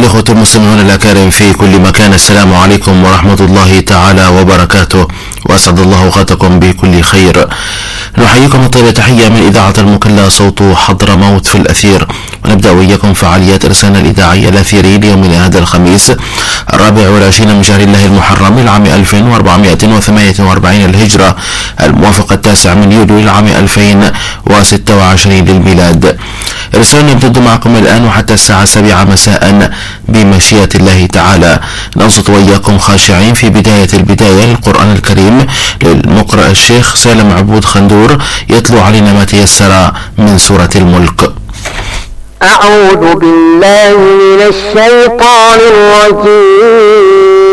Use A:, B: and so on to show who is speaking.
A: الإخوة المستمعون الأكارم في كل مكان، السلام عليكم ورحمة الله تعالى وبركاته، وأسعد الله أوقاتكم بكل خير. نحييكم طيب تحية من إذاعة المكلا صوت حضرموت في الأثير، ونبدأ وإياكم فعاليات إرسالنا الإذاعية الأثيري ليومنا هذا الخميس 24 من شهر الله المحرم العام 1448 الهجرة، الموافق 9 من يوليو العام 2026 للميلاد. إرسالنا يمتد معكم الآن وحتى الساعة 7 مساء بمشيئة الله تعالى. ننصت وإياكم خاشعين في بداية القرآن الكريم للمقرأ الشيخ سالم عبود خندور يتلو علينا ما تيسر من سورة الملك.
B: أعوذ بالله من الشيطان الرجيم.